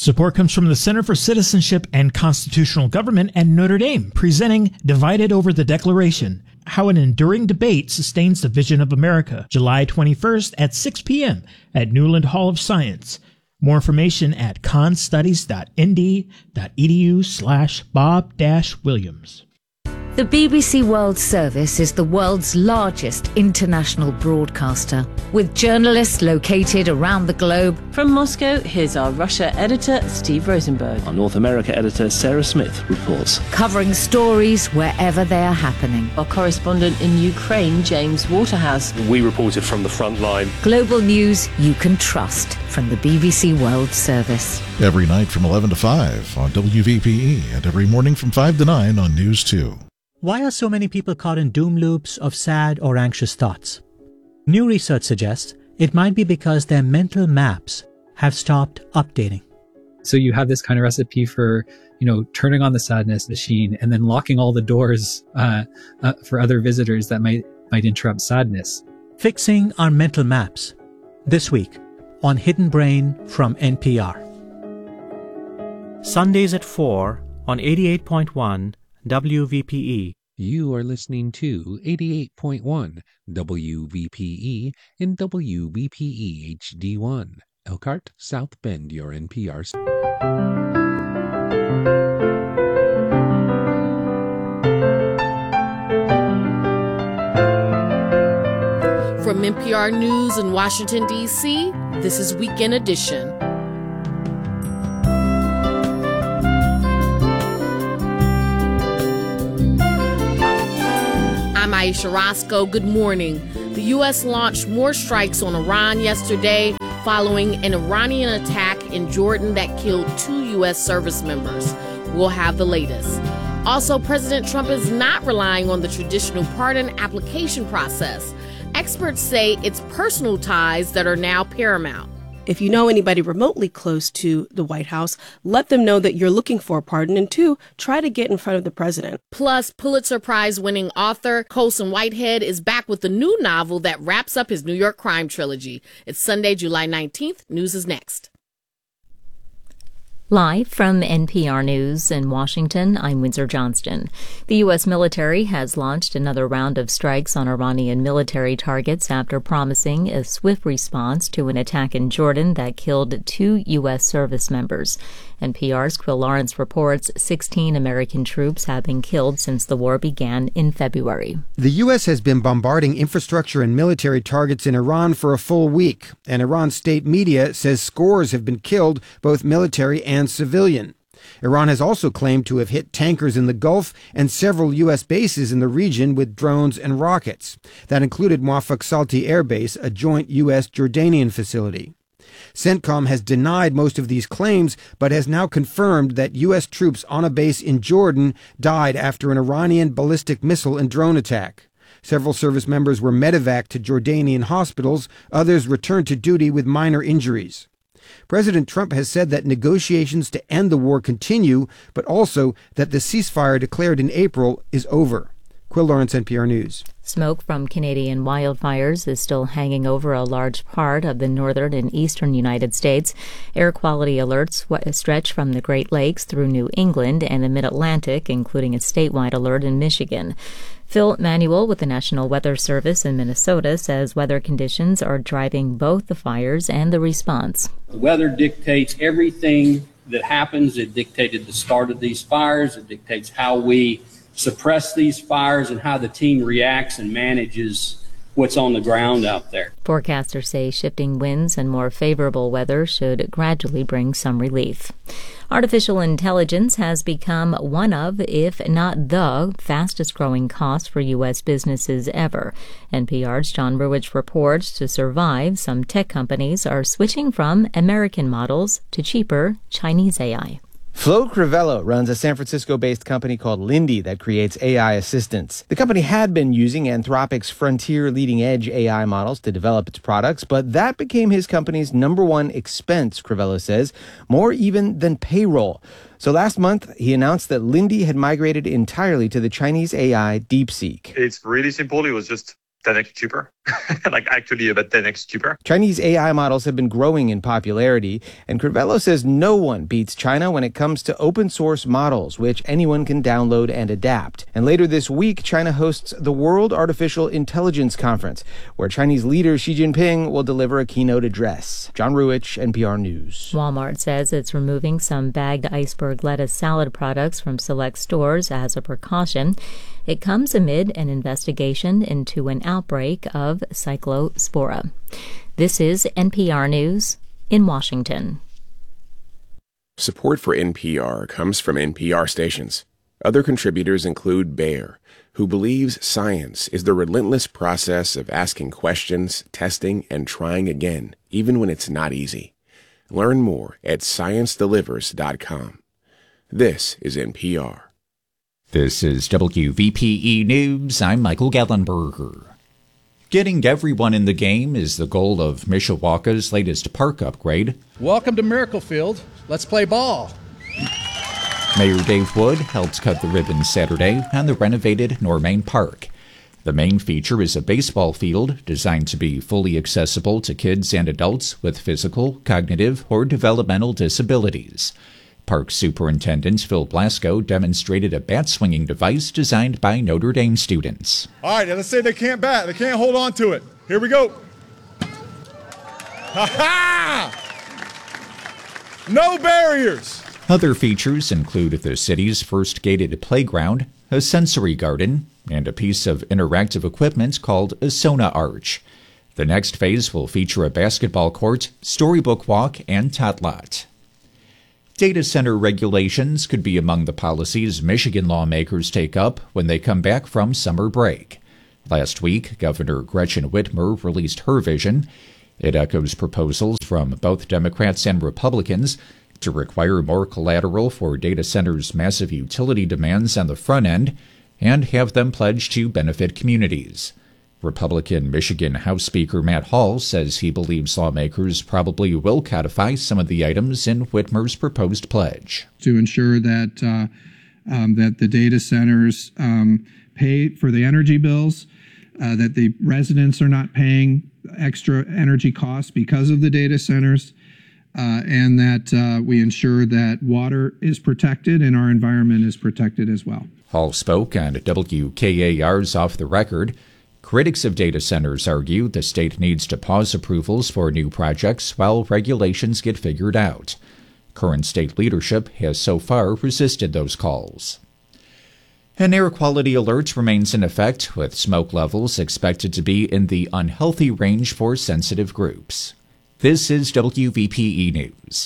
Support comes from the Center for Citizenship and Constitutional Government at Notre Dame, presenting Divided Over the Declaration, How an Enduring Debate Sustains the Vision of America, July 21st at 6 p.m. at Newland Hall of Science. More information at constudies.nd.edu/Bob-Williams. The BBC World Service is the world's largest international broadcaster, with journalists located around the globe. From Moscow, here's our Russia editor, Steve Rosenberg. Our North America editor, Sarah Smith, reports. Covering stories wherever they are happening. Our correspondent in Ukraine, James Waterhouse. We reported from the front line. Global news you can trust from the BBC World Service. Every night from 11 to 5 on WVPE and every morning from 5 to 9 on News 2. Why are so many people caught in doom loops of sad or anxious thoughts? New research suggests it might be because their mental maps have stopped updating. So you have this kind of recipe for, turning on the sadness machine and then locking all the doors for other visitors that might interrupt sadness. Fixing our mental maps. This week on Hidden Brain from NPR. Sundays at 4 on 88.1 WVPE. You are listening to 88.1 WVPE and WVPE HD1. Elkhart, South Bend, your NPR. From NPR News in Washington, D.C., this is Weekend Edition. I'm Aisha Roscoe. Good morning. The U.S. launched more strikes on Iran yesterday following an Iranian attack in Jordan that killed 2 U.S. service members. We'll have the latest. Also, President Trump is not relying on the traditional pardon application process. Experts say it's personal ties that are now paramount. If you know anybody remotely close to the White House, let them know that you're looking for a pardon. And 2, try to get in front of the president. Plus, Pulitzer Prize-winning author Colson Whitehead is back with a new novel that wraps up his New York crime trilogy. It's Sunday, July 19th. News is next. Live from NPR News in Washington, I'm Windsor Johnston. The U.S. military has launched another round of strikes on Iranian military targets after promising a swift response to an attack in Jordan that killed 2 U.S. service members. NPR's Quill Lawrence reports 16 American troops have been killed since the war began in February. The U.S. has been bombarding infrastructure and military targets in Iran for a full week, and Iran's state media says scores have been killed, both military and civilian. Iran has also claimed to have hit tankers in the Gulf and several U.S. bases in the region with drones and rockets. That included Muaffaq Salti Air Base, a joint U.S.-Jordanian facility. CENTCOM has denied most of these claims, but has now confirmed that U.S. troops on a base in Jordan died after an Iranian ballistic missile and drone attack. Several service members were medevaced to Jordanian hospitals. Others returned to duty with minor injuries. President Trump has said that negotiations to end the war continue, but also that the ceasefire declared in April is over. Quill Lawrence, NPR News. Smoke from Canadian wildfires is still hanging over a large part of the northern and eastern United States. Air quality alerts stretch from the Great Lakes through New England and the Mid-Atlantic, including a statewide alert in Michigan. Phil Manuel with the National Weather Service in Minnesota says weather conditions are driving both the fires and the response. The weather dictates everything that happens. It dictated the start of these fires. It dictates how we suppress these fires and how the team reacts and manages what's on the ground out there. Forecasters say shifting winds and more favorable weather should gradually bring some relief. Artificial intelligence has become one of, if not the, fastest-growing cost for U.S. businesses ever. NPR's John Ruwitch reports to survive, some tech companies are switching from American models to cheaper Chinese AI. Flo Crivello runs a San Francisco-based company called Lindy that creates AI assistants. The company had been using Anthropic's frontier leading-edge AI models to develop its products, but that became his company's #1 expense, Crivello says, more even than payroll. So last month, he announced that Lindy had migrated entirely to the Chinese AI DeepSeek. It's really simple. It was just 10x cheaper. like actually about 10x cheaper. Chinese AI models have been growing in popularity, and Crivello says no one beats China when it comes to open source models, which anyone can download and adapt. And later this week, China hosts the World Artificial Intelligence Conference, where Chinese leader Xi Jinping will deliver a keynote address. John Ruich, NPR News. Walmart says it's removing some bagged iceberg lettuce salad products from select stores as a precaution. It comes amid an investigation into an outbreak of Cyclospora. This is NPR News in Washington. Support for NPR comes from NPR stations. Other contributors include Bayer, who believes science is the relentless process of asking questions, testing, and trying again, even when it's not easy. Learn more at ScienceDelivers.com. This is NPR. This is WVPE News. I'm Michael Gallenberger. Getting everyone in the game is the goal of Mishawaka's latest park upgrade. Welcome to Miracle Field. Let's play ball. Mayor Dave Wood helped cut the ribbon Saturday on the renovated Normain Park. The main feature is a baseball field designed to be fully accessible to kids and adults with physical, cognitive, or developmental disabilities. Park Superintendent Phil Blasco demonstrated a bat-swinging device designed by Notre Dame students. All right, let's say they can't bat. They can't hold on to it. Here we go. Ha-ha! No barriers. Other features include the city's first gated playground, a sensory garden, and a piece of interactive equipment called a Sona Arch. The next phase will feature a basketball court, storybook walk, and tot lot. Data center regulations could be among the policies Michigan lawmakers take up when they come back from summer break. Last week, Governor Gretchen Whitmer released her vision. It echoes proposals from both Democrats and Republicans to require more collateral for data centers' massive utility demands on the front end and have them pledge to benefit communities. Republican Michigan House Speaker Matt Hall says he believes lawmakers probably will codify some of the items in Whitmer's proposed pledge. To ensure that that the data centers pay for the energy bills, that the residents are not paying extra energy costs because of the data centers, and that we ensure that water is protected and our environment is protected as well. Hall spoke on WKAR's Off the Record. Critics of data centers argue the state needs to pause approvals for new projects while regulations get figured out. Current state leadership has so far resisted those calls. An air quality alert remains in effect, with smoke levels expected to be in the unhealthy range for sensitive groups. This is WVPE News.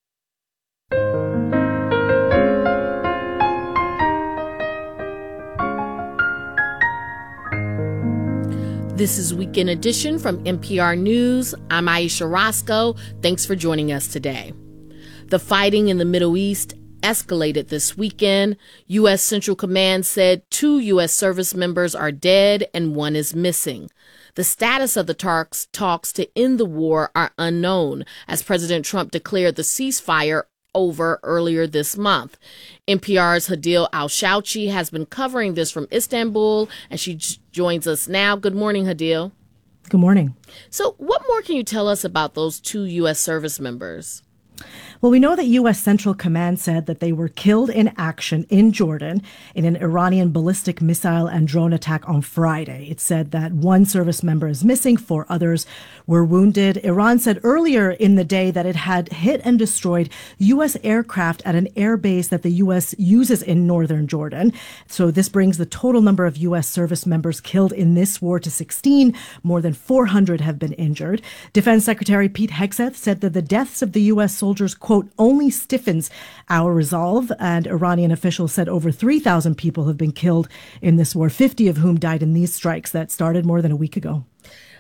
This is Weekend Edition from NPR News. I'm Aisha Roscoe. Thanks for joining us today. The fighting in the Middle East escalated this weekend. U.S. Central Command said 2 U.S. service members are dead and 1 is missing. The status of the talks to end the war are unknown, as President Trump declared the ceasefire over earlier this month. NPR's Hadil Al-Shauchi has been covering this from Istanbul, and she joins us now. Good morning, Hadil. Good morning. So what more can you tell us about those 2 U.S. service members? Well, we know that U.S. Central Command said that they were killed in action in Jordan in an Iranian ballistic missile and drone attack on Friday. It said that 1 service member is missing, 4 others were wounded. Iran said earlier in the day that it had hit and destroyed U.S. aircraft at an air base that the U.S. uses in northern Jordan. So this brings the total number of U.S. service members killed in this war to 16. More than 400 have been injured. Defense Secretary Pete Hegseth said that the deaths of the U.S. soldiers, quote, only stiffens our resolve. And Iranian officials said over 3,000 people have been killed in this war, 50 of whom died in these strikes that started more than a week ago.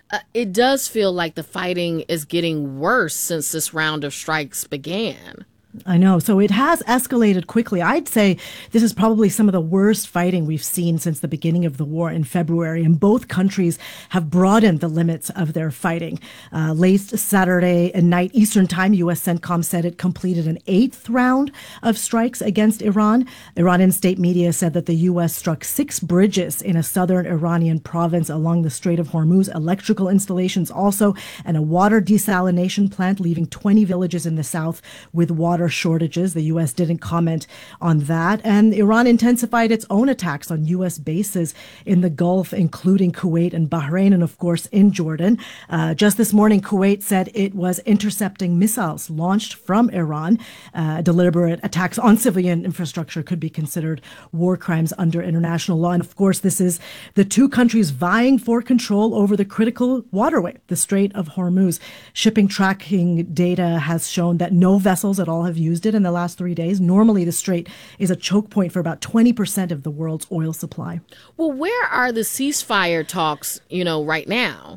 It does feel like the fighting is getting worse since this round of strikes began. I know. So it has escalated quickly. I'd say this is probably some of the worst fighting we've seen since the beginning of the war in February. And both countries have broadened the limits of their fighting. Late Saturday night Eastern Time, U.S. CENTCOM said it completed an 8th round of strikes against Iran. Iranian state media said that the U.S. struck 6 bridges in a southern Iranian province along the Strait of Hormuz, electrical installations also, and a water desalination plant, leaving 20 villages in the south with water shortages. The U.S. didn't comment on that. And Iran intensified its own attacks on U.S. bases in the Gulf, including Kuwait and Bahrain, and of course in Jordan. Just this morning, Kuwait said it was intercepting missiles launched from Iran. Deliberate attacks on civilian infrastructure could be considered war crimes under international law. And of course, this is the two countries vying for control over the critical waterway, the Strait of Hormuz. Shipping tracking data has shown that no vessels at all have used it in the last 3 days. Normally, the strait is a choke point for about 20% of the world's oil supply. Well, where are the ceasefire talks, right now?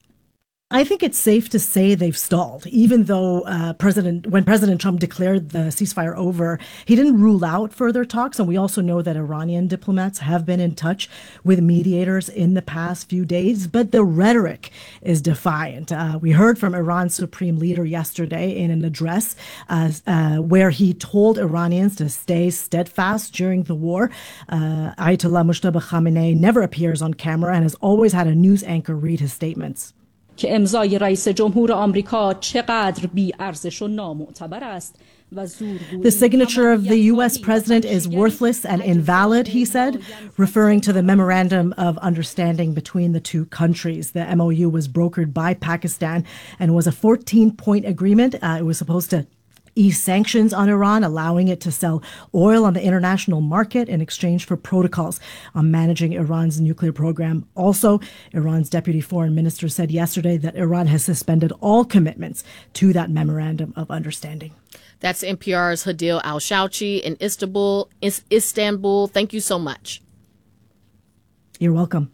I think it's safe to say they've stalled, even though when President Trump declared the ceasefire over, he didn't rule out further talks. And we also know that Iranian diplomats have been in touch with mediators in the past few days, but the rhetoric is defiant. We heard from Iran's supreme leader yesterday in an address where he told Iranians to stay steadfast during the war. Ayatollah Mujtaba Khamenei never appears on camera and has always had a news anchor read his statements. که امضای رئیس جمهور آمریکا چقدر بی‌ارزش و نامعتبر است. The signature of the U.S. president is worthless and invalid, he said, referring to the memorandum of understanding between the two countries. The MOU was brokered by Pakistan and was a 14-point agreement. It was supposed to ease sanctions on Iran, allowing it to sell oil on the international market in exchange for protocols on managing Iran's nuclear program. Also, Iran's deputy foreign minister said yesterday that Iran has suspended all commitments to that memorandum of understanding. That's NPR's Hadil Al-Shauchi in Istanbul. Thank you so much. You're welcome.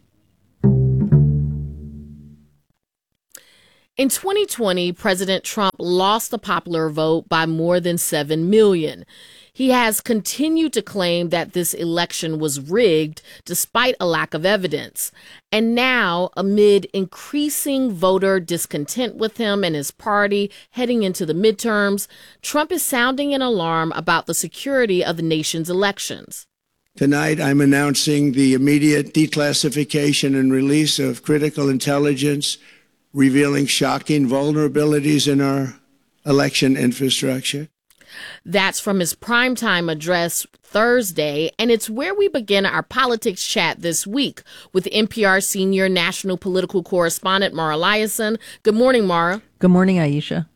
In 2020, President Trump lost the popular vote by more than 7 million. He has continued to claim that this election was rigged despite a lack of evidence. And now, amid increasing voter discontent with him and his party heading into the midterms, Trump is sounding an alarm about the security of the nation's elections. Tonight, I'm announcing the immediate declassification and release of critical intelligence revealing shocking vulnerabilities in our election infrastructure. That's from his primetime address Thursday, and it's where we begin our politics chat this week with NPR senior national political correspondent Mara Liasson. Good morning, Mara. Good morning, Aisha.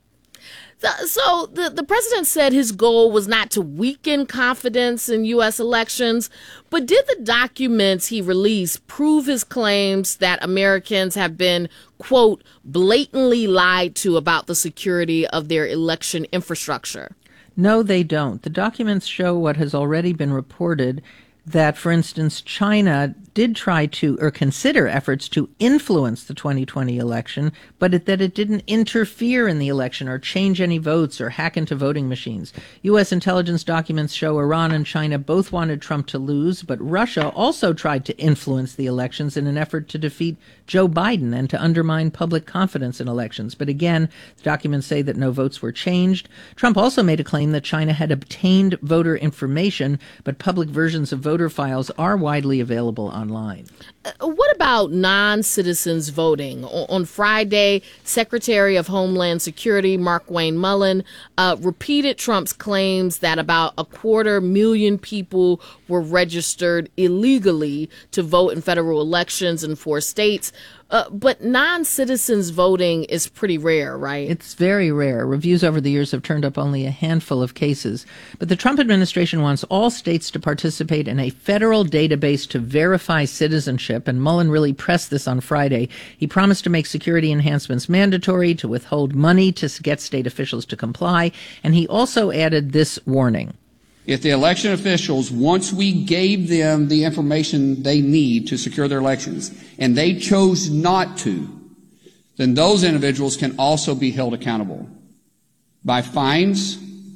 So the president said his goal was not to weaken confidence in U.S. elections, but did the documents he released prove his claims that Americans have been, quote, blatantly lied to about the security of their election infrastructure? No, they don't. The documents show what has already been reported, that, for instance, China did try to, or consider efforts to influence the 2020 election, but that it didn't interfere in the election or change any votes or hack into voting machines. U.S. intelligence documents show Iran and China both wanted Trump to lose, but Russia also tried to influence the elections in an effort to defeat Joe Biden and to undermine public confidence in elections. But again, the documents say that no votes were changed. Trump also made a claim that China had obtained voter information, but public versions of voter files are widely available online. What about non-citizens voting? On Friday, Secretary of Homeland Security Mark Wayne Mullen repeated Trump's claims that about 250,000 people were registered illegally to vote in federal elections in 4 states. But non-citizens voting is pretty rare, right? It's very rare. Reviews over the years have turned up only a handful of cases. But the Trump administration wants all states to participate in a federal database to verify citizenship, and Mullen really pressed this on Friday. He promised to make security enhancements mandatory, to withhold money to get state officials to comply, and he also added this warning. If the election officials, once we gave them the information they need to secure their elections, and they chose not to, then those individuals can also be held accountable by fines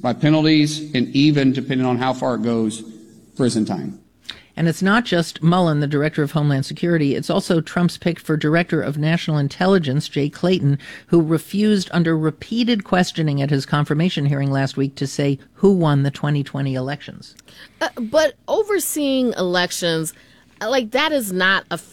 by penalties and even, depending on how far it goes, prison time. And it's not just Mullen, the director of Homeland Security. It's also Trump's pick for director of national intelligence, Jay Clayton, who refused under repeated questioning at his confirmation hearing last week to say who won the 2020 elections. But overseeing elections, like that's not the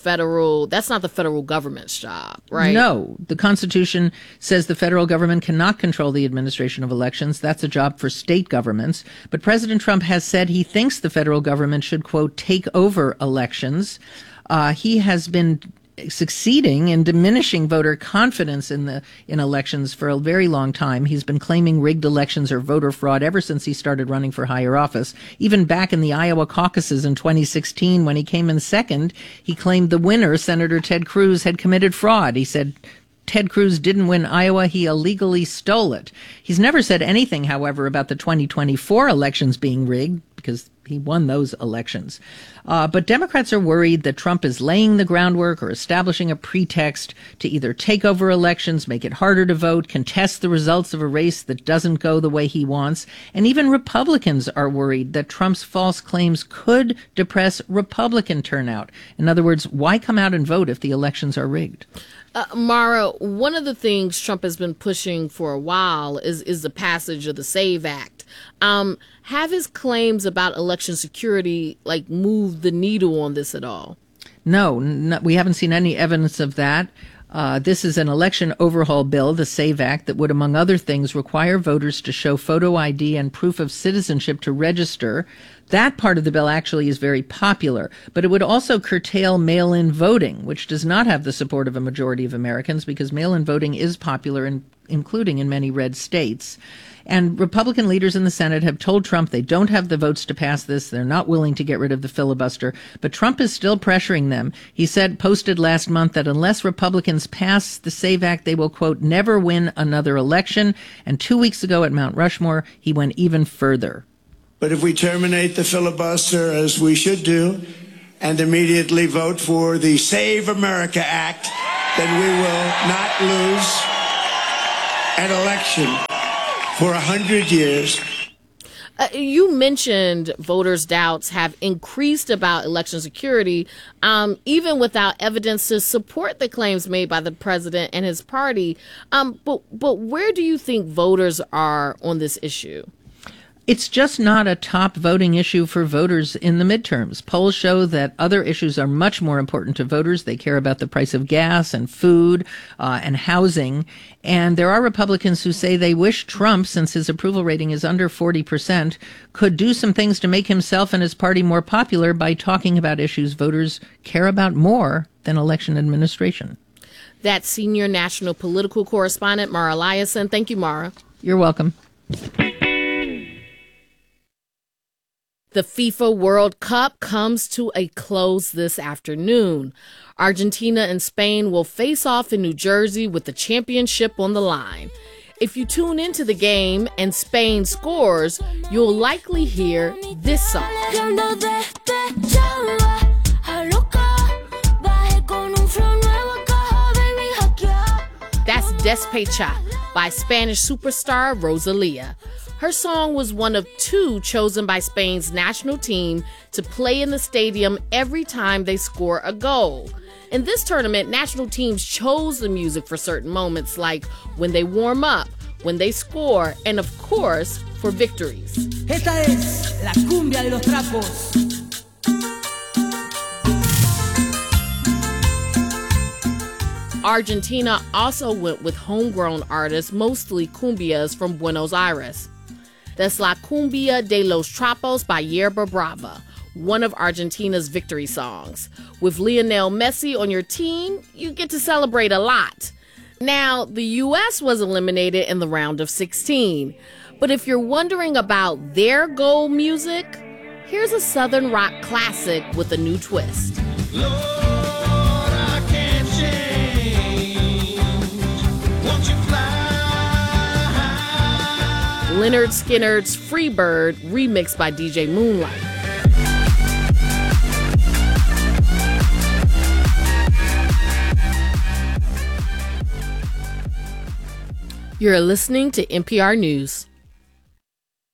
federal government's job, right? No, the Constitution says the federal government cannot control the administration of elections. That's a job for state governments. But President Trump has said he thinks the federal government should, quote, take over elections. He has been succeeding in diminishing voter confidence in elections for a very long time. He's been claiming rigged elections or voter fraud ever since he started running for higher office. Even back in the Iowa caucuses in 2016, when he came in second, he claimed the winner, Senator Ted Cruz, had committed fraud. He said Ted Cruz didn't win Iowa, he illegally stole it. He's never said anything, however, about the 2024 elections being rigged, because he won those elections. But Democrats are worried that Trump is laying the groundwork or establishing a pretext to either take over elections, make it harder to vote, contest the results of a race that doesn't go the way he wants. And even Republicans are worried that Trump's false claims could depress Republican turnout. In other words, why come out and vote if the elections are rigged? Mara, one of the things Trump has been pushing for a while is the passage of the SAVE Act. Have his claims about election security moved the needle on this at all? No, we haven't seen any evidence of that. This is an election overhaul bill, the SAVE Act, that would, among other things, require voters to show photo ID and proof of citizenship to register. That part of the bill actually is very popular, but it would also curtail mail-in voting, which does not have the support of a majority of Americans because mail-in voting is popular, including in many red states. And Republican leaders in the Senate have told Trump they don't have the votes to pass this. They're not willing to get rid of the filibuster. But Trump is still pressuring them. He posted last month that unless Republicans pass the SAVE Act, they will, quote, never win another election. And 2 weeks ago at Mount Rushmore, he went even further. But if we terminate the filibuster, as we should do, and immediately vote for the Save America Act, then we will not lose an election for 100 years. You mentioned voters' doubts have increased about election security, even without evidence to support the claims made by the president and his party. But where do you think voters are on this issue? It's just not a top voting issue for voters in the midterms. Polls show that other issues are much more important to voters. They care about the price of gas and food and housing. And there are Republicans who say they wish Trump, since his approval rating is under 40%, could do some things to make himself and his party more popular by talking about issues voters care about more than election administration. That's senior national political correspondent Mara Liasson. Thank you, Mara. You're welcome. The FIFA World Cup comes to a close this afternoon. Argentina and Spain will face off in New Jersey with the championship on the line. If you tune into the game and Spain scores, you'll likely hear this song. That's Despecha by Spanish superstar Rosalía. Her song was one of two chosen by Spain's national team to play in the stadium every time they score a goal. In this tournament, national teams chose the music for certain moments, like when they warm up, when they score, and of course, for victories. Esta es la cumbia de los trapos. Argentina also went with homegrown artists, mostly cumbias from Buenos Aires. That's La Cumbia de los Trapos by Yerba Brava, one of Argentina's victory songs. With Lionel Messi on your team, you get to celebrate a lot. Now, the U.S. was eliminated in the round of 16. But if you're wondering about their goal music, here's a Southern rock classic with a new twist. Lynyrd Skynyrd's Freebird, remixed by DJ Moonlight. You're listening to NPR News.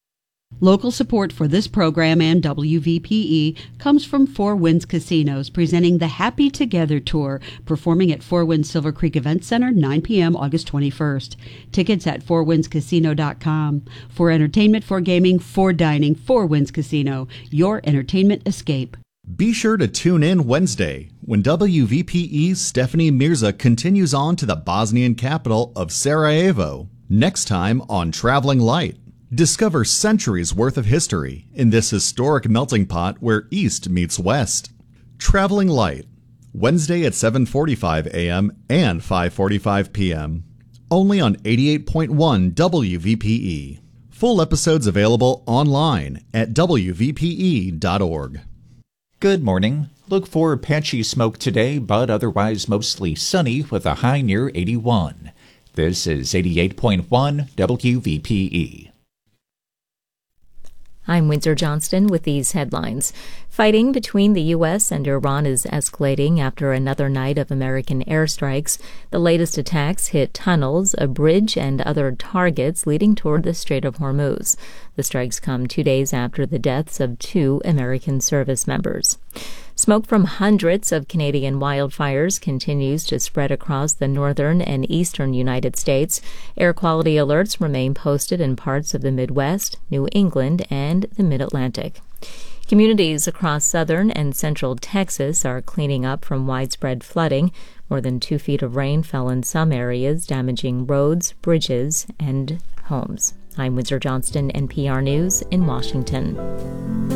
Local support for this program and WVPE comes from Four Winds Casinos, presenting the Happy Together Tour, performing at Four Winds Silver Creek Event Center, 9 p.m. August 21st. Tickets at fourwindscasino.com. For entertainment, for gaming, for dining, Four Winds Casino, your entertainment escape. Be sure to tune in Wednesday when WVPE's Stephanie Mirza continues on to the Bosnian capital of Sarajevo. Next time on Traveling Light. Discover centuries worth of history in this historic melting pot where East meets West. Traveling Light, Wednesday at 7:45 a.m. and 5:45 p.m. Only on 88.1 WVPE. Full episodes available online at WVPE.org. Good morning. Look for patchy smoke today, but otherwise mostly sunny with a high near 81. This is 88.1 WVPE. I'm Windsor Johnston with these headlines. Fighting between the U.S. and Iran is escalating after another night of American airstrikes. The latest attacks hit tunnels, a bridge, and other targets leading toward the Strait of Hormuz. The strikes come 2 days after the deaths of 2 American service members. Smoke from hundreds of Canadian wildfires continues to spread across the northern and eastern United States. Air quality alerts remain posted in parts of the Midwest, New England, and the Mid-Atlantic. Communities across southern and central Texas are cleaning up from widespread flooding. More than 2 feet of rain fell in some areas, damaging roads, bridges, and homes. I'm Windsor Johnston, NPR News in Washington.